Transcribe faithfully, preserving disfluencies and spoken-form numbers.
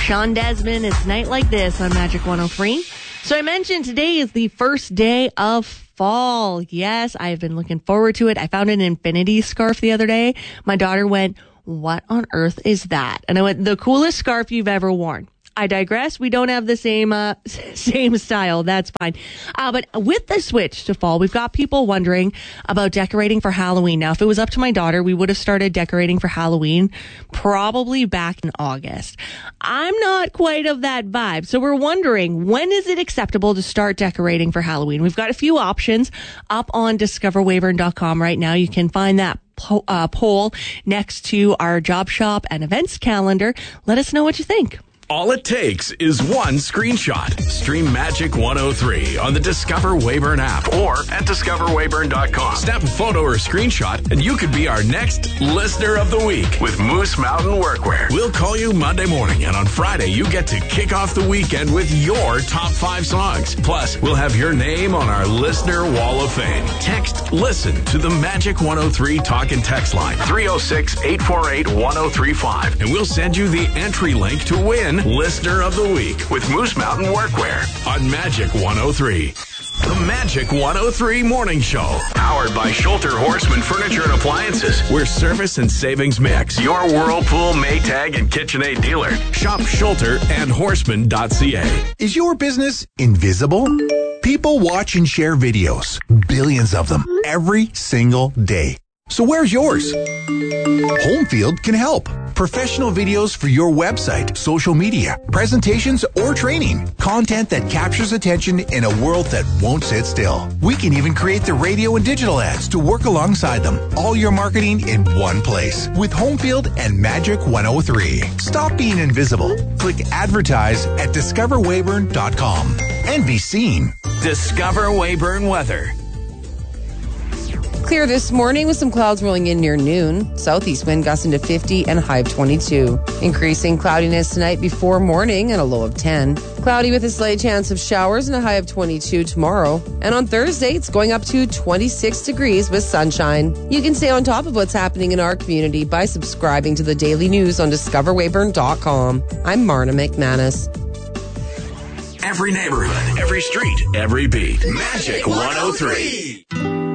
Sean Desmond, it's Night Like This on Magic one oh three. So I mentioned today is the first day of fall. Yes, I have been looking forward to it. I found an infinity scarf the other day. My daughter went, "What on earth is that?" And I went, "The coolest scarf you've ever worn." I digress. We don't have the same uh, same style. That's fine. Uh, but with the switch to fall, we've got people wondering about decorating for Halloween. Now, if it was up to my daughter, we would have started decorating for Halloween probably back in August. I'm not quite of that vibe. So we're wondering, when is it acceptable to start decorating for Halloween? We've got a few options up on discover weyburn dot com right now. You can find that po- uh, poll next to our job shop and events calendar. Let us know what you think. All it takes is one screenshot. Stream Magic one oh three on the Discover Weyburn app or at discover weyburn dot com. Snap a photo or screenshot and you could be our next Listener of the Week with Moose Mountain Workwear. We'll call you Monday morning, and on Friday you get to kick off the weekend with your top five songs. Plus, we'll have your name on our Listener Wall of Fame. Text LISTEN to the Magic one oh three talk and text line three oh six, eight four eight, one oh three five, and we'll send you the entry link to win Listener of the Week with Moose Mountain Workwear on Magic one oh three. The Magic one oh three Morning Show, powered by Schulter Horseman Furniture and Appliances, where service and savings mix. Your Whirlpool, Maytag, and KitchenAid dealer. Shop Schulter and horseman dot c a. Is your business invisible? People watch and share videos, billions of them, every single day. So where's yours? Homefield can help. Professional videos for your website, social media, presentations, or training. Content that captures attention in a world that won't sit still. We can even create the radio and digital ads to work alongside them. All your marketing in one place with Homefield and Magic one oh three. Stop being invisible. Click advertise at discover weyburn dot com and be seen. Discover Weyburn weather. Clear this morning with some clouds rolling in near noon. Southeast wind gusting to fifty and a high of twenty-two. Increasing cloudiness tonight before morning and a low of ten. Cloudy with a slight chance of showers and a high of twenty-two tomorrow. And on Thursday, it's going up to twenty-six degrees with sunshine. You can stay on top of what's happening in our community by subscribing to the daily news on discover weyburn dot com. I'm Marna McManus. Every neighborhood, every street, every beat. Magic one oh three.